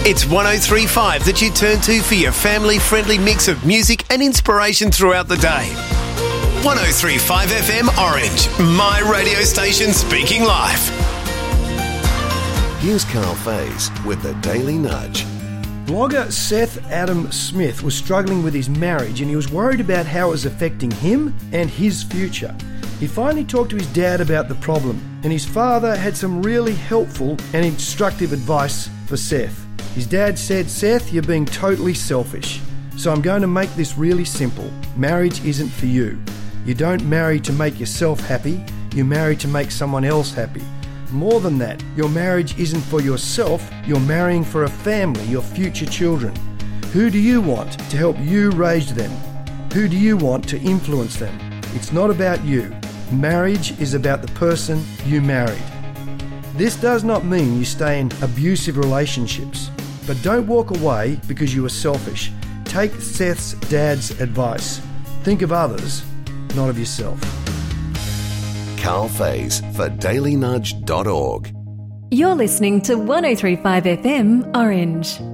It's 103.5 that you turn to for your family-friendly mix of music and inspiration throughout the day. 103.5 FM Orange, my radio station speaking life. Here's Carl Faze with the Daily Nudge. Blogger Seth Adam Smith was struggling with his marriage and he was worried about how it was affecting him and his future. He finally talked to his dad about the problem, and his father had some really helpful and instructive advice for Seth. His dad said, "Seth, you're being totally selfish. So I'm going to make this really simple. Marriage isn't for you. You don't marry to make yourself happy. You marry to make someone else happy. More than that, your marriage isn't for yourself. You're marrying for a family, your future children. Who do you want to help you raise them? Who do you want to influence them? It's not about you. Marriage is about the person you married." This does not mean you stay in abusive relationships, but don't walk away because you are selfish. Take Seth's dad's advice. Think of others, not of yourself. Carl Faze for dailynudge.org. You're listening to 103.5 FM Orange.